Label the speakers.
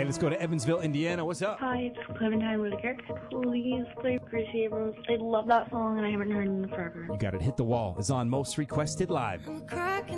Speaker 1: Hey, let's go to Evansville, Indiana. What's up?
Speaker 2: Hi, it's Clementine Whitaker. Please play Gracie Abrams. I love that song and I haven't heard it in forever.
Speaker 1: You got it. Hit the Wall is on Most Requested Live.